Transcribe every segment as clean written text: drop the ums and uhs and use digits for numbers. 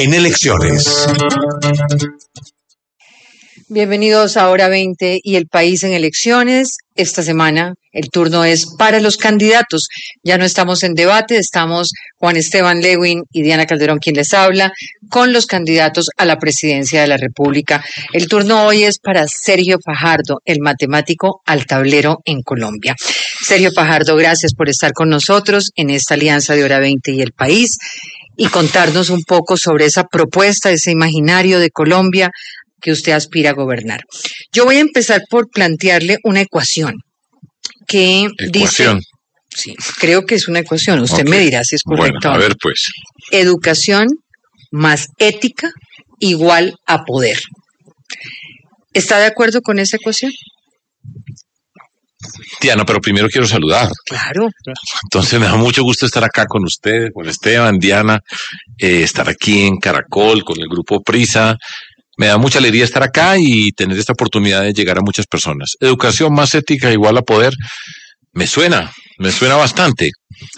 en elecciones. Bienvenidos a Hora 20 y el país en elecciones. Esta semana el turno es para los candidatos. Ya no estamos en debate, estamos Juan Esteban Lewin y Diana Calderón quien les habla, con los candidatos a la presidencia de la República. El turno hoy es para Sergio Fajardo, el matemático al tablero en Colombia. Sergio Fajardo, gracias por estar con nosotros en esta alianza de Hora 20 y el país y contarnos un poco sobre esa propuesta, ese imaginario de Colombia que usted aspira a gobernar. Yo voy a empezar por plantearle una ecuación que dice... Sí, creo que es una ecuación. Usted me dirá si es correcto. Bueno, a ver pues. Educación más ética igual a poder. ¿Está de acuerdo con esa ecuación? Diana, pero primero quiero saludar. Claro. Entonces me da mucho gusto estar acá con usted, con Esteban, Diana, estar aquí en Caracol con el grupo Prisa. Me da mucha alegría estar acá y tener esta oportunidad de llegar a muchas personas. Educación más ética igual a poder, me suena bastante.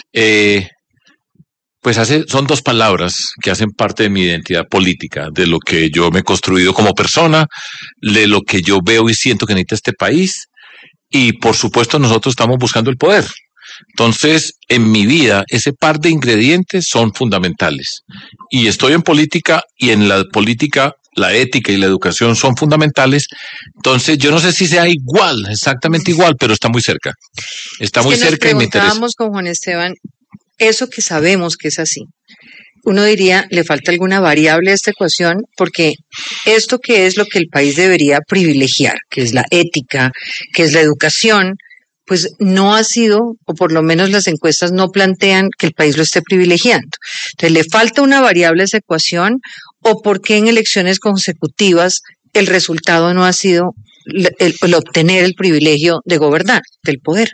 Son dos palabras que hacen parte de mi identidad política, de lo que yo me he construido como persona, de lo que yo veo y siento que necesita este país. Y por supuesto nosotros estamos buscando el poder. Entonces, en mi vida, ese par de ingredientes son fundamentales. Y estoy en política y en la política la ética y la educación son fundamentales. Entonces, yo no sé si sea igual, exactamente igual, pero está muy cerca. Está muy cerca y me interesa. Preguntábamos con Juan Esteban, eso que sabemos que es así. Uno diría, le falta alguna variable a esta ecuación, porque esto que es lo que el país debería privilegiar, que es la ética, que es la educación, pues no ha sido, o por lo menos las encuestas no plantean que el país lo esté privilegiando. Entonces, ¿le falta una variable a esa ecuación o por qué en elecciones consecutivas el resultado no ha sido el obtener el privilegio de gobernar, del poder?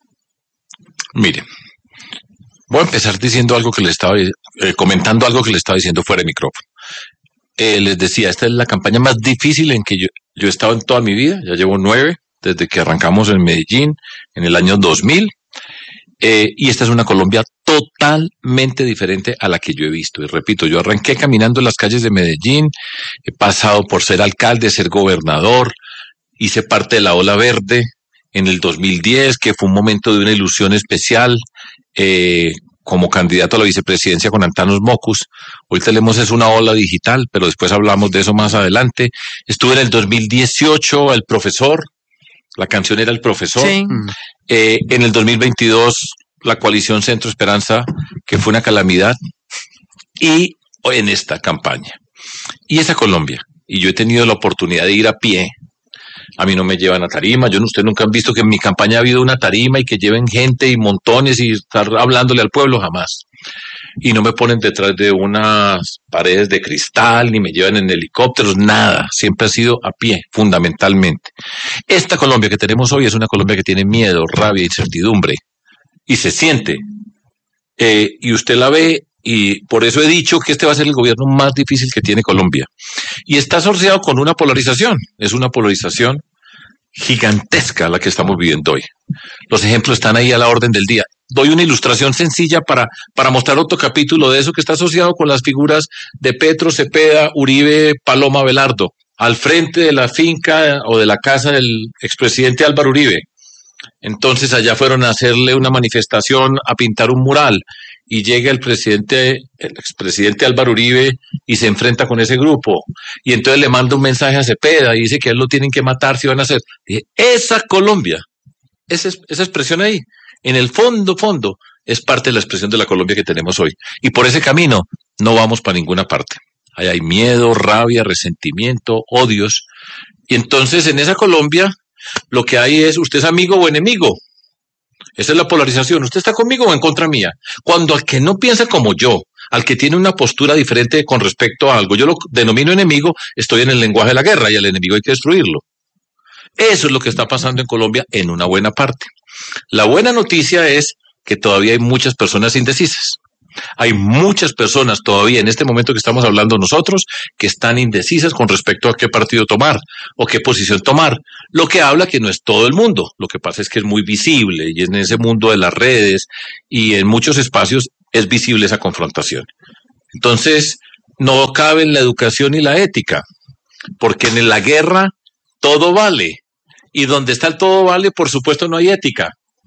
Mire, voy a empezar diciendo algo que le estaba comentando algo que le estaba diciendo fuera de micrófono. Les decía, esta es la campaña más difícil en que yo he estado en toda mi vida. Ya llevo 9 desde que arrancamos en Medellín en el año 2000. Y esta es una Colombia totalmente diferente a la que yo he visto. Y repito, yo arranqué caminando en las calles de Medellín, he pasado por ser alcalde, ser gobernador, hice parte de la Ola Verde en el 2010, que fue un momento de una ilusión especial, como candidato a la vicepresidencia con Antanos Mocus. Hoy tenemos una ola digital, pero después hablamos de eso más adelante. Estuve en el 2018, El Profesor, la canción era El Profesor. Sí. En el 2022, la coalición Centro Esperanza, que fue una calamidad. Y en esta campaña. Y esa Colombia. Y yo he tenido la oportunidad de ir a pie. A mí no me llevan a tarima. Ustedes nunca han visto que en mi campaña ha habido una tarima y que lleven gente y montones y estar hablándole al pueblo, jamás. Y no me ponen detrás de unas paredes de cristal, ni me llevan en helicópteros, nada. Siempre ha sido a pie, fundamentalmente. Esta Colombia que tenemos hoy es una Colombia que tiene miedo, rabia, incertidumbre. Y se siente. Y usted la ve, y por eso he dicho que este va a ser el gobierno más difícil que tiene Colombia. Y está asociado con una polarización. Es una polarización gigantesca la que estamos viviendo hoy. Los ejemplos están ahí a la orden del día. Doy una ilustración sencilla para mostrar otro capítulo de eso que está asociado con las figuras de Petro, Cepeda, Uribe, Paloma, Abelardo, al frente de la finca o de la casa del expresidente Álvaro Uribe. Entonces allá fueron a hacerle una manifestación, a pintar un mural, y llega el expresidente Álvaro Uribe y se enfrenta con ese grupo. Y entonces le manda un mensaje a Cepeda y dice que a él lo tienen que matar si van a hacer. Y esa Colombia, esa expresión ahí, en el fondo, es parte de la expresión de la Colombia que tenemos hoy. Y por ese camino no vamos para ninguna parte. Ahí hay miedo, rabia, resentimiento, odios. Y entonces en esa Colombia lo que hay es, ¿usted es amigo o enemigo? Esa es la polarización. ¿Usted está conmigo o en contra mía? Cuando al que no piensa como yo, al que tiene una postura diferente con respecto a algo, yo lo denomino enemigo, estoy en el lenguaje de la guerra y al enemigo hay que destruirlo. Eso es lo que está pasando en Colombia en una buena parte. La buena noticia es que todavía hay muchas personas indecisas. Hay muchas personas todavía en este momento que estamos hablando nosotros que están indecisas con respecto a qué partido tomar o qué posición tomar, lo que habla que no es todo el mundo. Lo que pasa es que es muy visible y en ese mundo de las redes y en muchos espacios es visible esa confrontación. Entonces, no caben la educación y la ética, porque en la guerra todo vale, y donde está el todo vale, por supuesto no hay ética.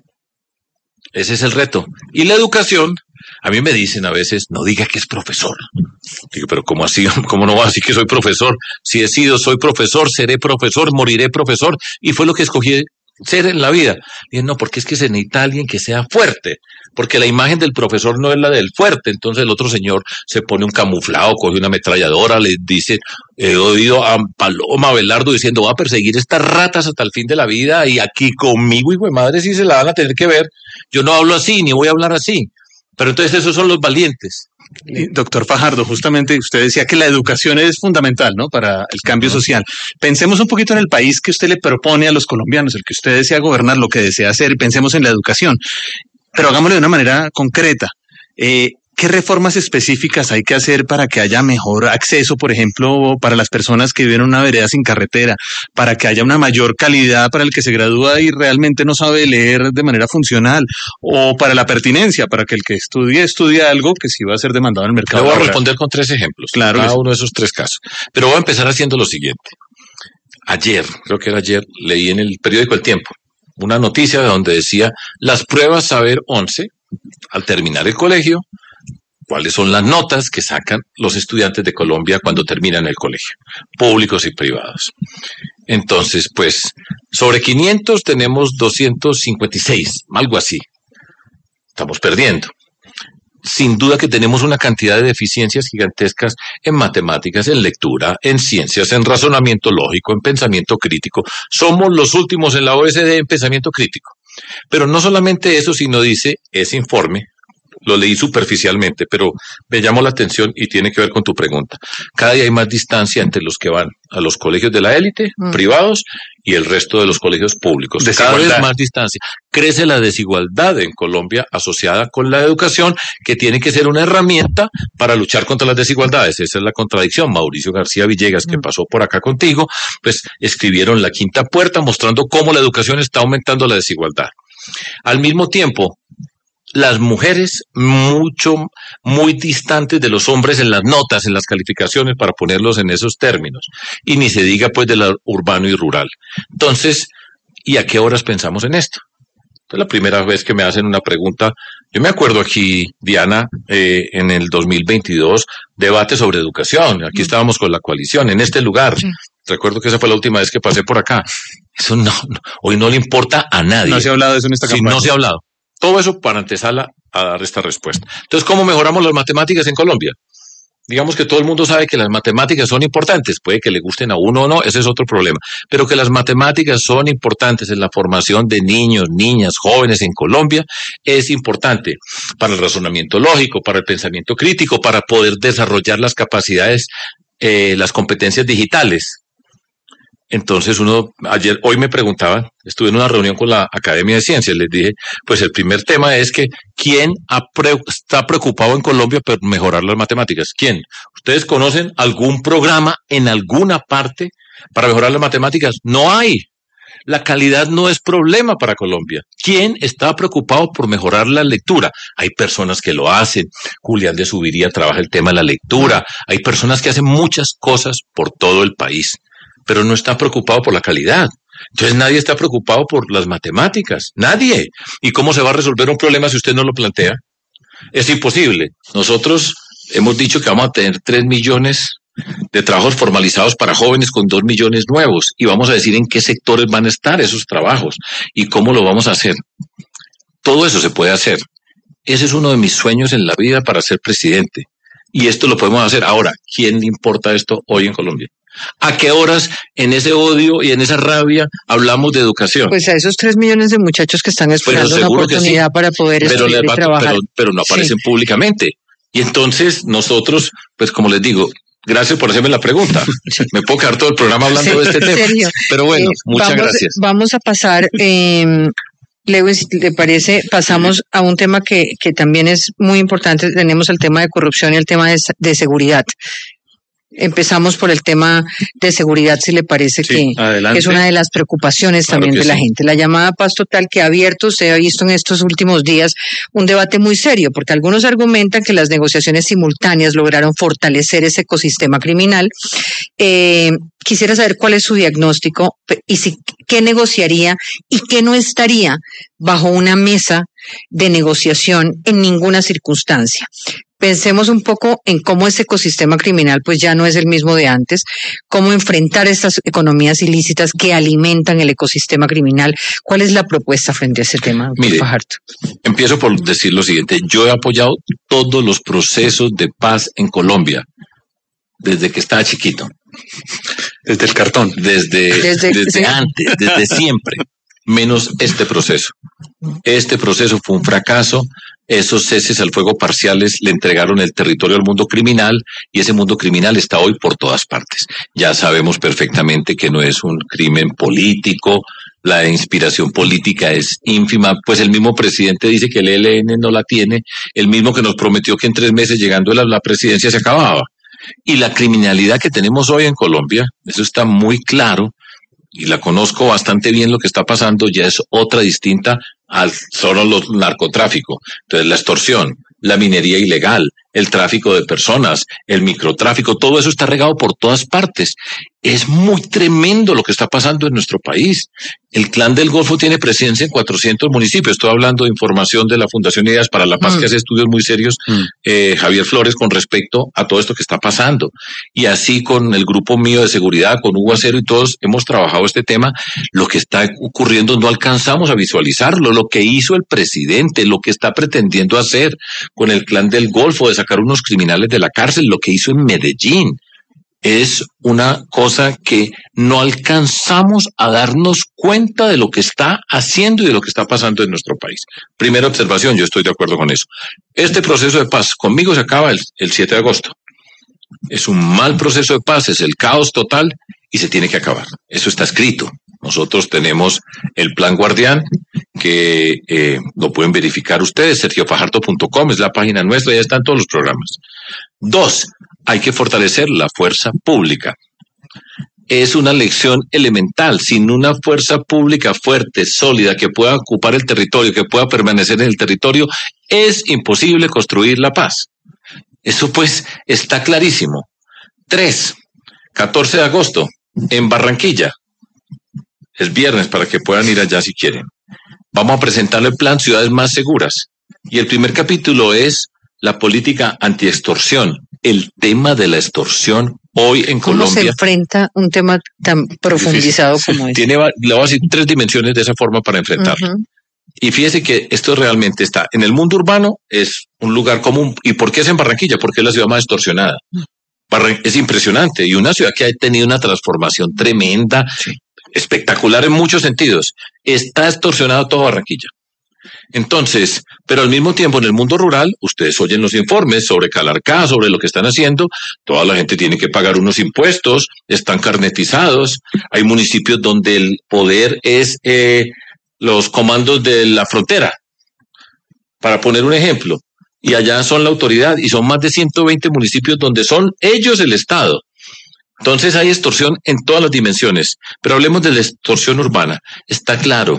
Ese es el reto. Y la educación, a mí me dicen a veces, no diga que es profesor. Digo, pero ¿cómo así? ¿Cómo no va a decir que soy profesor? Si he sido, soy profesor, seré profesor, moriré profesor, y fue lo que escogí ser en la vida. Y no, porque es que se necesita alguien que sea fuerte, porque la imagen del profesor no es la del fuerte. Entonces el otro señor se pone un camuflado, coge una ametralladora, le dice, he oído a Paloma Abelardo diciendo, va a perseguir estas ratas hasta el fin de la vida, y aquí conmigo, hijo de madre, sí se la van a tener que ver. Yo no hablo así, ni voy a hablar así. Pero entonces esos son los valientes. Doctor Fajardo, justamente usted decía que la educación es fundamental, ¿no?, para el cambio social. Pensemos un poquito en el país que usted le propone a los colombianos, el que usted desea gobernar, lo que desea hacer, y pensemos en la educación. Pero hagámoslo de una manera concreta. ¿Qué reformas específicas hay que hacer para que haya mejor acceso, por ejemplo, para las personas que viven en una vereda sin carretera, para que haya una mayor calidad para el que se gradúa y realmente no sabe leer de manera funcional, o para la pertinencia, para que el que estudie algo que sí va a ser demandado en el mercado? Le voy a responder con 3 ejemplos, claro, cada uno de esos 3 casos. Pero voy a empezar haciendo lo siguiente. Ayer, creo que era ayer, leí en el periódico El Tiempo una noticia donde decía las pruebas Saber 11, al terminar el colegio, cuáles son las notas que sacan los estudiantes de Colombia cuando terminan el colegio, públicos y privados. Entonces, pues, sobre 500 tenemos 256, algo así. Estamos perdiendo. Sin duda que tenemos una cantidad de deficiencias gigantescas en matemáticas, en lectura, en ciencias, en razonamiento lógico, en pensamiento crítico. Somos los últimos en la OECD en pensamiento crítico. Pero no solamente eso, sino dice ese informe, lo leí superficialmente, pero me llamó la atención y tiene que ver con tu pregunta. Cada día hay más distancia entre los que van a los colegios de la élite, privados, y el resto de los colegios públicos. Cada vez más distancia. Crece la desigualdad en Colombia asociada con la educación, que tiene que ser una herramienta para luchar contra las desigualdades. Esa es la contradicción. Mauricio García Villegas, que pasó por acá contigo, pues escribieron La Quinta Puerta mostrando cómo la educación está aumentando la desigualdad. Al mismo tiempo, las mujeres muy distantes de los hombres en las notas, en las calificaciones, para ponerlos en esos términos. Y ni se diga pues de lo urbano y rural. Entonces, ¿y a qué horas pensamos en esto? Es la primera vez que me hacen una pregunta. Yo me acuerdo aquí, Diana, en el 2022, debate sobre educación. Aquí estábamos con la coalición, en este lugar. Recuerdo que esa fue la última vez que pasé por acá. Eso no, hoy no le importa a nadie. No se ha hablado de eso en esta campaña. No se ha hablado. Todo eso para antesala a dar esta respuesta. Entonces, ¿cómo mejoramos las matemáticas en Colombia? Digamos que todo el mundo sabe que las matemáticas son importantes, puede que le gusten a uno o no, ese es otro problema, pero que las matemáticas son importantes en la formación de niños, niñas, jóvenes en Colombia, es importante para el razonamiento lógico, para el pensamiento crítico, para poder desarrollar las capacidades, las competencias digitales. Entonces hoy me preguntaban, estuve en una reunión con la Academia de Ciencias, les dije, pues el primer tema es que ¿quién está preocupado en Colombia por mejorar las matemáticas? ¿Quién? ¿Ustedes conocen algún programa en alguna parte para mejorar las matemáticas? No hay. La calidad no es problema para Colombia. ¿Quién está preocupado por mejorar la lectura? Hay personas que lo hacen. Julián de Subiría trabaja el tema de la lectura. Hay personas que hacen muchas cosas por todo el país, pero no está preocupado por la calidad. Entonces nadie está preocupado por las matemáticas, nadie. ¿Y cómo se va a resolver un problema si usted no lo plantea? Es imposible. Nosotros hemos dicho que vamos a tener 3 millones de trabajos formalizados para jóvenes con 2 millones nuevos y vamos a decir en qué sectores van a estar esos trabajos y cómo lo vamos a hacer. Todo eso se puede hacer. Ese es uno de mis sueños en la vida para ser presidente. Y esto lo podemos hacer. Ahora, ¿quién le importa esto hoy en Colombia? ¿A qué horas en ese odio y en esa rabia hablamos de educación? Pues a esos 3 millones de muchachos que están esperando una oportunidad para poder estudiar y trabajar. Pero no aparecen públicamente. Y entonces nosotros, pues como les digo, gracias por hacerme la pregunta. Me puedo quedar todo el programa hablando de este tema. Serio. Pero bueno, muchas gracias. Vamos a pasar, Lewin, si te parece, pasamos a un tema que también es muy importante. Tenemos el tema de corrupción y el tema de seguridad. Empezamos por el tema de seguridad, si le parece que es una de las preocupaciones también de la gente. La llamada paz total que ha abierto, usted ha visto en estos últimos días un debate muy serio, porque algunos argumentan que las negociaciones simultáneas lograron fortalecer ese ecosistema criminal. Quisiera saber cuál es su diagnóstico y qué negociaría y qué no estaría bajo una mesa de negociación en ninguna circunstancia. Pensemos un poco en cómo ese ecosistema criminal pues ya no es el mismo de antes, cómo enfrentar estas economías ilícitas que alimentan el ecosistema criminal. ¿Cuál es la propuesta frente a ese tema, doctor Fajardo? Empiezo por decir lo siguiente. Yo he apoyado todos los procesos de paz en Colombia desde que estaba chiquito. Desde el cartón. Desde antes, desde siempre. Menos este proceso. Este proceso fue un fracaso. Esos ceses al fuego parciales le entregaron el territorio al mundo criminal y ese mundo criminal está hoy por todas partes. Ya sabemos perfectamente que no es un crimen político, la inspiración política es ínfima, pues el mismo presidente dice que el ELN no la tiene, el mismo que nos prometió que en 3 meses llegando a la presidencia se acababa. Y la criminalidad que tenemos hoy en Colombia, eso está muy claro, y la conozco bastante bien lo que está pasando, ya es otra distinta al solo los narcotráfico. Entonces la extorsión, la minería ilegal, el tráfico de personas, el microtráfico, todo eso está regado por todas partes. Es muy tremendo lo que está pasando en nuestro país. El Clan del Golfo tiene presencia en 400 municipios. Estoy hablando de información de la Fundación Ideas para la Paz, que hace estudios muy serios, Javier Flores, con respecto a todo esto que está pasando. Y así con el grupo mío de seguridad, con Hugo Acero y todos, hemos trabajado este tema. Lo que está ocurriendo no alcanzamos a visualizarlo. Lo que hizo el presidente, lo que está pretendiendo hacer con el Clan del Golfo, de sacar unos criminales de la cárcel, lo que hizo en Medellín, es una cosa que no alcanzamos a darnos cuenta de lo que está haciendo y de lo que está pasando en nuestro país. Primera observación, yo estoy de acuerdo con eso. Este proceso de paz conmigo se acaba el 7 de agosto. Es un mal proceso de paz, es el caos total y se tiene que acabar. Eso está escrito. Nosotros tenemos el Plan Guardián, que lo pueden verificar ustedes, sergiofajardo.com es la página nuestra, ya están todos los programas. 2, hay que fortalecer la fuerza pública. Es una lección elemental. Sin una fuerza pública fuerte, sólida, que pueda ocupar el territorio, que pueda permanecer en el territorio, es imposible construir la paz. Eso pues está clarísimo. 3, 14 de agosto, en Barranquilla. Es viernes para que puedan ir allá si quieren. Vamos a presentarle el plan Ciudades Más Seguras. Y el primer capítulo es la política antiextorsión, el tema de la extorsión hoy en Colombia. ¿Cómo se enfrenta un tema tan profundizado como este? Le voy a decir 3 dimensiones de esa forma para enfrentarlo. Y fíjese que esto realmente está en el mundo urbano, es un lugar común. ¿Y por qué es en Barranquilla? Porque es la ciudad más extorsionada. Es impresionante y una ciudad que ha tenido una transformación tremenda, espectacular en muchos sentidos. Está extorsionado toda Barranquilla. Entonces, pero al mismo tiempo en el mundo rural, ustedes oyen los informes sobre Calarcá, sobre lo que están haciendo, toda la gente tiene que pagar unos impuestos, están carnetizados, hay municipios donde el poder es los comandos de la frontera, para poner un ejemplo, y allá son la autoridad, y son más de 120 municipios donde son ellos el Estado. Entonces hay extorsión en todas las dimensiones, pero hablemos de la extorsión urbana. Está claro,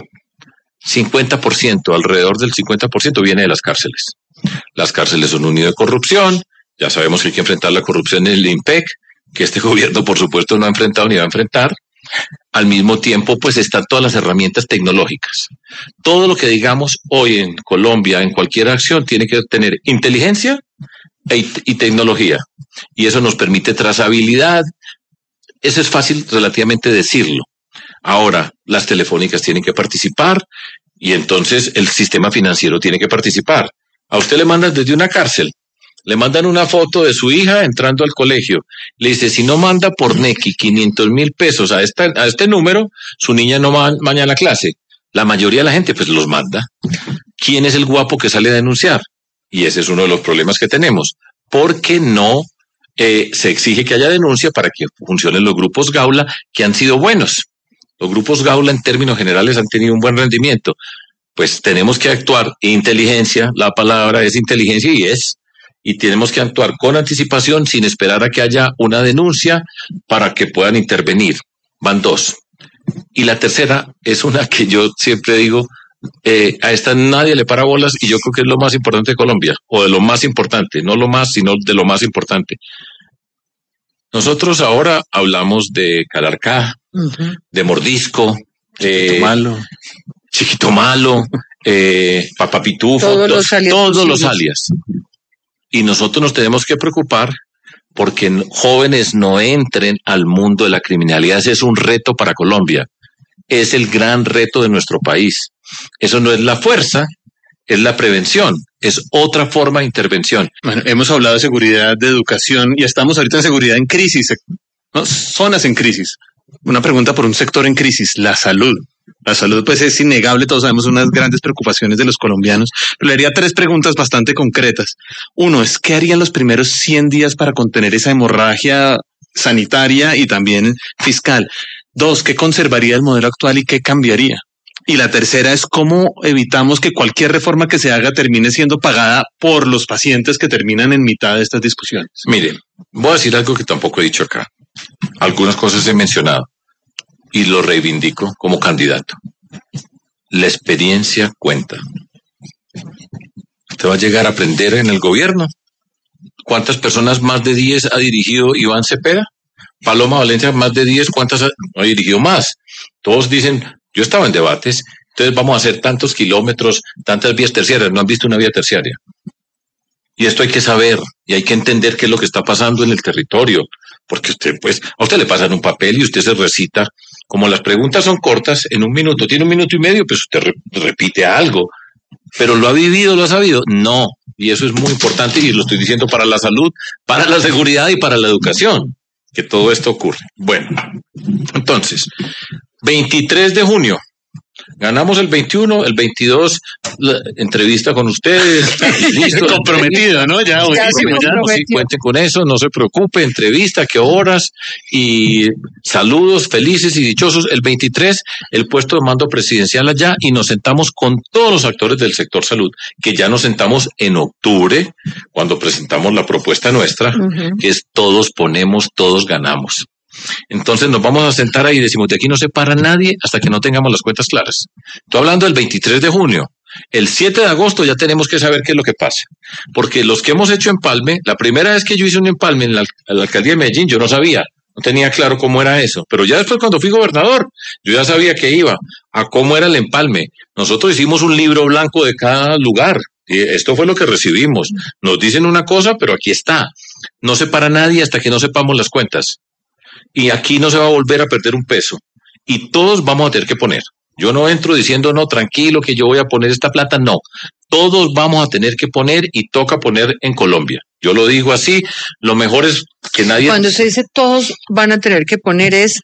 50%, alrededor del 50% viene de las cárceles. Las cárceles son un nido de corrupción, ya sabemos que hay que enfrentar la corrupción en el IMPEC, que este gobierno por supuesto no ha enfrentado ni va a enfrentar. Al mismo tiempo, pues están todas las herramientas tecnológicas. Todo lo que digamos hoy en Colombia, en cualquier acción, tiene que tener inteligencia y tecnología. Y eso nos permite trazabilidad. Eso es fácil relativamente decirlo. Ahora, las telefónicas tienen que participar y entonces el sistema financiero tiene que participar. A usted le mandan desde una cárcel, le mandan una foto de su hija entrando al colegio. Le dice, si no manda por Nequi 500,000 pesos a este número, su niña no va mañana a clase. La mayoría de la gente pues los manda. ¿Quién es el guapo que sale a denunciar? Y ese es uno de los problemas que tenemos. Porque no se exige que haya denuncia para que funcionen los grupos Gaula, que han sido buenos. Los grupos Gaula en términos generales han tenido un buen rendimiento. Pues tenemos que actuar. Inteligencia, la palabra es inteligencia y tenemos que actuar con anticipación sin esperar a que haya una denuncia para que puedan intervenir. Van 2. Y la tercera es una que yo siempre digo, a esta nadie le para bolas y yo creo que es lo más importante de Colombia, o de lo más importante, no lo más, sino de lo más importante. Nosotros ahora hablamos de Calarcá, de Mordisco, Chiquito Malo, Papá Pitufo, todos los alias. Y nosotros nos tenemos que preocupar porque jóvenes no entren al mundo de la criminalidad. Ese es un reto para Colombia. Es el gran reto de nuestro país. Eso no es la fuerza, es la prevención. Es otra forma de intervención. Bueno, hemos hablado de seguridad, de educación y estamos ahorita en seguridad en crisis, ¿no? Zonas en crisis. Una pregunta por un sector en crisis, la salud. La salud pues es innegable, todos sabemos unas grandes preocupaciones de los colombianos, pero le haría 3 preguntas bastante concretas. Uno es, ¿qué harían los primeros 100 días para contener esa hemorragia sanitaria y también fiscal? 2, ¿qué conservaría el modelo actual y qué cambiaría? Y la tercera es, ¿cómo evitamos que cualquier reforma que se haga termine siendo pagada por los pacientes que terminan en mitad de estas discusiones? Mire, voy a decir algo que tampoco he dicho acá. Algunas cosas he mencionado y lo reivindico como candidato. La experiencia cuenta. Usted va a llegar a aprender en el gobierno. ¿Cuántas personas más de 10 ha dirigido Iván Cepeda? Paloma Valencia, más de 10, ¿cuántas ha dirigido más? Todos dicen, yo estaba en debates, entonces vamos a hacer tantos kilómetros, tantas vías terciarias. No han visto una vía terciaria. Y esto hay que saber y hay que entender qué es lo que está pasando en el territorio. Porque a usted le pasan un papel y usted se recita. Como las preguntas son cortas, en 1 minuto, tiene 1 minuto y medio, pues usted repite algo. Pero ¿lo ha vivido, lo ha sabido? No. Y eso es muy importante y lo estoy diciendo para la salud, para la seguridad y para la educación, que todo esto ocurre. Bueno, entonces, 23 de junio. Ganamos el 21, el 22, la entrevista con ustedes. Listo. Comprometido, ¿no? Ya, buenísimo. Ya. Sí, cuenten con eso, no se preocupe, entrevista, qué horas y saludos felices y dichosos. El 23, el puesto de mando presidencial allá y nos sentamos con todos los actores del sector salud, que ya nos sentamos en octubre, cuando presentamos la propuesta nuestra, que es todos ponemos, todos ganamos. Entonces nos vamos a sentar ahí y decimos, de aquí no se para nadie hasta que no tengamos las cuentas claras. Estoy hablando del 23 de junio. El 7 de agosto ya tenemos que saber qué es lo que pasa. Porque los que hemos hecho empalme, la primera vez que yo hice un empalme en la alcaldía de Medellín, yo no sabía, no tenía claro cómo era eso. Pero ya después cuando fui gobernador, yo ya sabía que iba a cómo era el empalme. Nosotros hicimos un libro blanco de cada lugar. Y esto fue lo que recibimos. Nos dicen una cosa, pero aquí está. No se para nadie hasta que no sepamos las cuentas. Y aquí no se va a volver a perder un peso. Y todos vamos a tener que poner. Yo no entro diciendo, no, tranquilo, que yo voy a poner esta plata. No, todos vamos a tener que poner y toca poner en Colombia. Yo lo digo así, lo mejor es que nadie... Cuando se dice todos van a tener que poner es...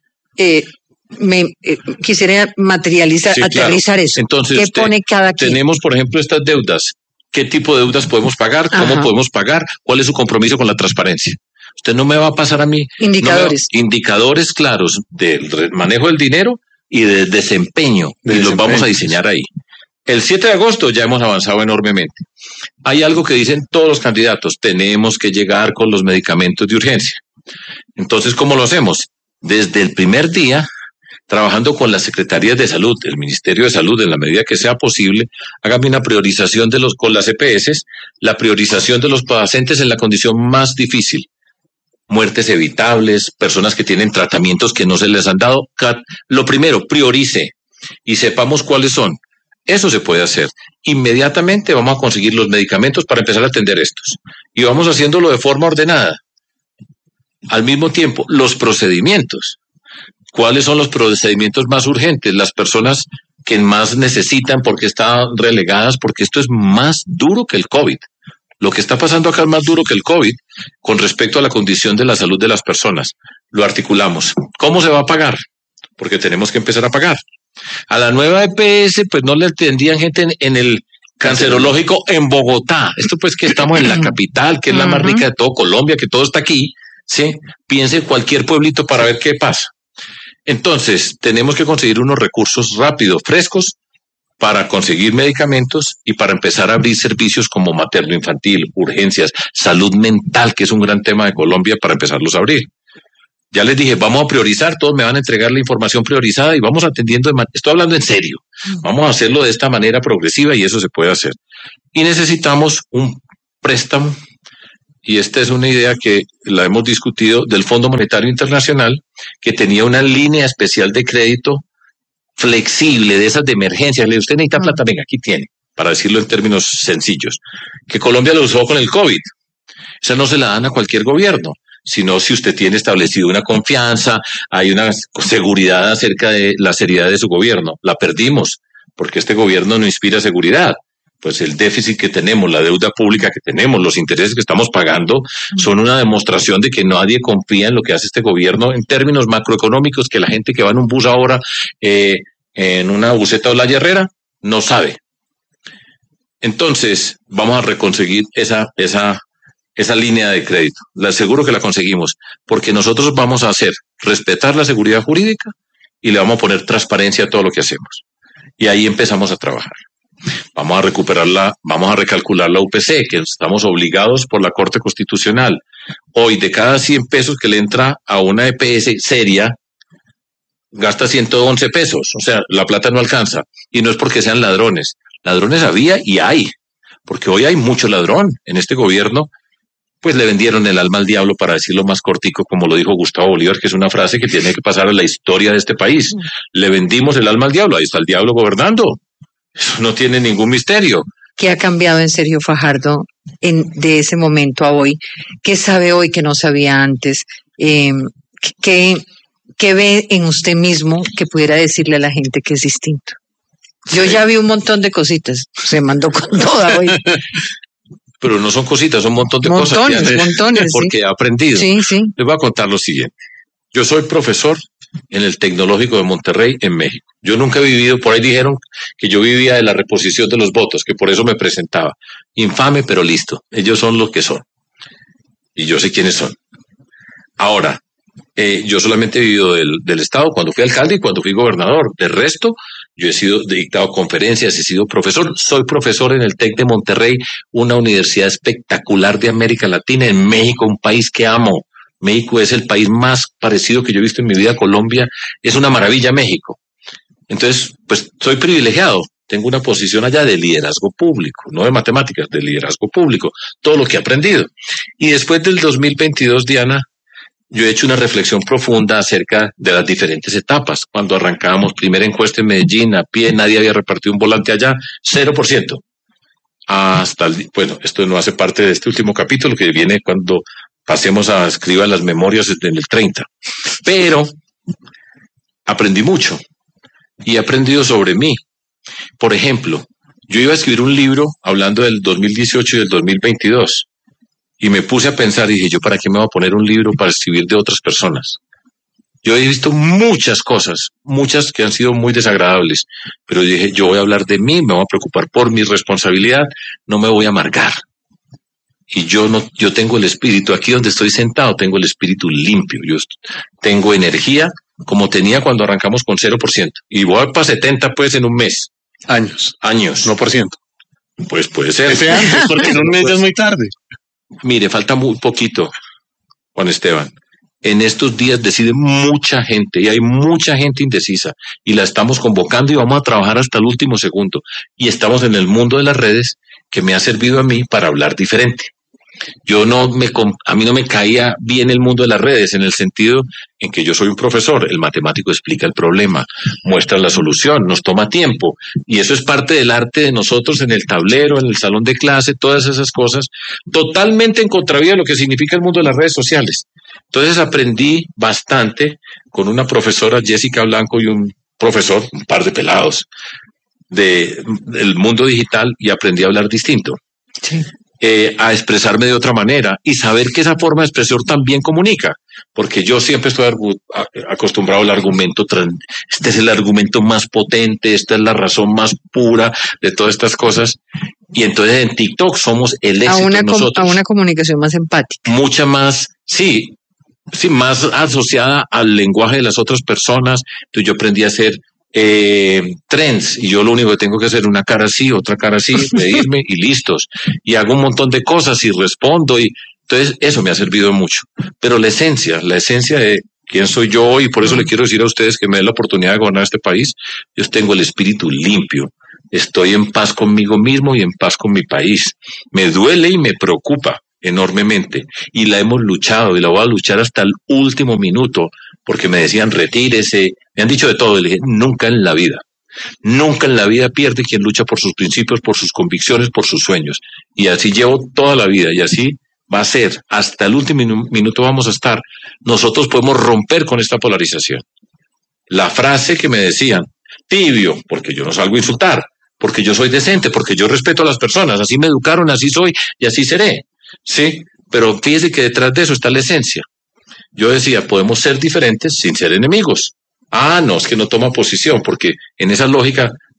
quisiera materializar, sí, aterrizar claro. Eso. Entonces, ¿qué pone cada quien? Tenemos, por ejemplo, estas deudas. ¿Qué tipo de deudas podemos pagar? ¿Cómo podemos pagar? ¿Cuál es su compromiso con la transparencia? Usted no me va a pasar a mí indicadores, indicadores claros del manejo del dinero y de desempeño, y los vamos a diseñar ahí. El 7 de agosto ya hemos avanzado enormemente. Hay algo que dicen todos los candidatos, tenemos que llegar con los medicamentos de urgencia. Entonces, ¿cómo lo hacemos? Desde el primer día, trabajando con las secretarías de salud, el Ministerio de Salud, en la medida que sea posible, hágame una priorización con las EPS, la priorización de los pacientes en la condición más difícil. Muertes evitables, personas que tienen tratamientos que no se les han dado. Lo primero, priorice y sepamos cuáles son. Eso se puede hacer. Inmediatamente vamos a conseguir los medicamentos para empezar a atender estos. Y vamos haciéndolo de forma ordenada. Al mismo tiempo, los procedimientos. ¿Cuáles son los procedimientos más urgentes? Las personas que más necesitan porque están relegadas, porque esto es más duro que el COVID. Lo que está pasando acá es más duro que el COVID con respecto a la condición de la salud de las personas. Lo articulamos. ¿Cómo se va a pagar? Porque tenemos que empezar a pagar. A la nueva EPS, pues no le atendían gente en el cancerológico en Bogotá. Esto pues que estamos en la capital, que es la más rica de todo Colombia, que todo está aquí. ¿Sí? Piense en cualquier pueblito para ver qué pasa. Entonces, tenemos que conseguir unos recursos rápidos, frescos, para conseguir medicamentos y para empezar a abrir servicios como materno-infantil, urgencias, salud mental, que es un gran tema de Colombia, para empezarlos a abrir. Ya les dije, vamos a priorizar, todos me van a entregar la información priorizada y vamos atendiendo, estoy hablando en serio, vamos a hacerlo de esta manera progresiva y eso se puede hacer. Y necesitamos un préstamo, y esta es una idea que la hemos discutido, del Fondo Monetario Internacional, que tenía una línea especial de crédito flexible, de esas de emergencia. Usted necesita plata, venga, aquí tiene, para decirlo en términos sencillos, que Colombia lo usó con el COVID. Esa no se la dan a cualquier gobierno, sino si usted tiene establecido una confianza, hay una seguridad acerca de la seriedad de su gobierno. La perdimos, porque este gobierno no inspira seguridad. Pues el déficit que tenemos, la deuda pública que tenemos, los intereses que estamos pagando, son una demostración de que nadie confía en lo que hace este gobierno en términos macroeconómicos, que la gente que va en un bus ahora, en una buseta o la Herrera, no sabe. Entonces, vamos a reconseguir esa línea de crédito. Le aseguro que la conseguimos, porque nosotros vamos a hacer respetar la seguridad jurídica y le vamos a poner transparencia a todo lo que hacemos. Y ahí empezamos a trabajar. Vamos a recuperarla, vamos a recalcular la UPC, que estamos obligados por la Corte Constitucional. Hoy, de cada 100 pesos que le entra a una EPS seria, gasta 111 pesos. O sea, la plata no alcanza. Y no es porque sean ladrones. Ladrones había y hay. Porque hoy hay mucho ladrón en este gobierno. Pues le vendieron el alma al diablo, para decirlo más cortico, como lo dijo Gustavo Bolívar, que es una frase que tiene que pasar a la historia de este país. Le vendimos el alma al diablo. Ahí está el diablo gobernando. Eso no tiene ningún misterio. ¿Qué ha cambiado en serio, Fajardo, de ese momento a hoy? ¿Qué sabe hoy que no sabía antes? ¿Qué ve en usted mismo que pudiera decirle a la gente que es distinto? Yo ya vi un montón de cositas. Se mandó con toda hoy. Pero no son cositas, son un montón de montones, cosas. Montones, porque he aprendido. Sí, sí. Les voy a contar lo siguiente. Yo soy profesor en el Tecnológico de Monterrey, en México. Yo nunca he vivido, por ahí dijeron que yo vivía de la reposición de los votos, que por eso me presentaba. Infame, pero listo. Ellos son lo que son. Y yo sé quiénes son. Ahora, yo solamente he vivido del Estado cuando fui alcalde y cuando fui gobernador. De resto, yo he dictado conferencias, he sido profesor. Soy profesor en el TEC de Monterrey, una universidad espectacular de América Latina, en México, un país que amo. México es el país más parecido que yo he visto en mi vida a Colombia. Es una maravilla México. Entonces, pues soy privilegiado. Tengo una posición allá de liderazgo público, no de matemáticas, de liderazgo público. Todo lo que he aprendido. Y después del 2022, Diana, yo he hecho una reflexión profunda acerca de las diferentes etapas. Cuando arrancábamos primera encuesta en Medellín, a pie, nadie había repartido un volante allá, 0%. Bueno, esto no hace parte de este último capítulo que viene cuando pasemos a escribir las memorias en el 30. Pero aprendí mucho y he aprendido sobre mí. Por ejemplo, yo iba a escribir un libro hablando del 2018 y del 2022 y me puse a pensar y dije, ¿yo para qué me voy a poner un libro para escribir de otras personas? Yo he visto muchas cosas, muchas que han sido muy desagradables, pero dije, yo voy a hablar de mí, me voy a preocupar por mi responsabilidad, no me voy a amargar. Y yo tengo el espíritu, aquí donde estoy sentado, tengo el espíritu limpio. Yo tengo energía como tenía cuando arrancamos con 0%. Y voy para 70 pues en un mes. Años. No por ciento. Pues puede ser. Ese antes, porque en un mes es muy tarde. Mire, falta muy poquito, Juan Esteban. En estos días decide mucha gente y hay mucha gente indecisa y la estamos convocando y vamos a trabajar hasta el último segundo. Y estamos en el mundo de las redes que me ha servido a mí para hablar diferente. A mí no me caía bien el mundo de las redes en el sentido en que yo soy un profesor, el matemático explica el problema, muestra la solución, nos toma tiempo y eso es parte del arte de nosotros en el tablero, en el salón de clase, todas esas cosas, totalmente en contravía de lo que significa el mundo de las redes sociales. Entonces aprendí bastante con una profesora, Jessica Blanco, y un profesor, un par de pelados del mundo digital y aprendí a hablar distinto. Sí. A expresarme de otra manera y saber que esa forma de expresión también comunica, porque yo siempre estoy acostumbrado al argumento, este es el argumento más potente, esta es la razón más pura de todas estas cosas, y entonces en TikTok somos el éxito nosotros. A una comunicación más empática. Mucha más, sí, más asociada al lenguaje de las otras personas. Entonces yo aprendí a ser trends, y yo lo único que tengo que hacer es una cara así, otra cara así, reírme y listos. Y hago un montón de cosas y respondo, y entonces eso me ha servido mucho. Pero la esencia de quién soy yo, y por eso le quiero decir a ustedes que me den la oportunidad de gobernar este país, yo tengo el espíritu limpio. Estoy en paz conmigo mismo y en paz con mi país. Me duele y me preocupa enormemente, y la hemos luchado y la voy a luchar hasta el último minuto, porque me decían retírese, me han dicho de todo, y le dije nunca en la vida pierde quien lucha por sus principios, por sus convicciones, por sus sueños, y así llevo toda la vida y así va a ser, hasta el último minuto vamos a estar. Nosotros podemos romper con esta polarización. La frase que me decían, tibio, porque yo no salgo a insultar, porque yo soy decente, porque yo respeto a las personas, así me educaron, así soy y así seré. Sí, pero fíjese que detrás de eso está la esencia. Yo decía, podemos ser diferentes sin ser enemigos. Ah, no, es que no toma posición, porque en esa lógica